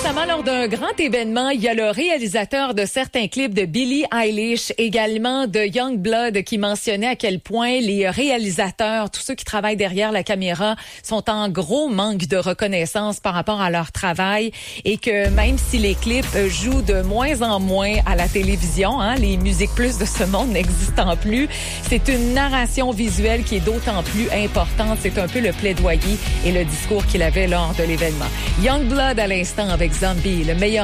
récemment, lors d'un grand événement, il y a le réalisateur de certains clips de Billie Eilish, également de Yungblud, qui mentionnait à quel point les réalisateurs, tous ceux qui travaillent derrière la caméra, sont en gros manque de reconnaissance par rapport à leur travail et que même si les clips jouent de moins en moins à la télévision, les Musiques Plus de ce monde n'existant plus, c'est une narration visuelle qui est d'autant plus importante. C'est un peu le plaidoyer et le discours qu'il avait lors de l'événement. Yungblud à l'instant avec Zombie, le meilleur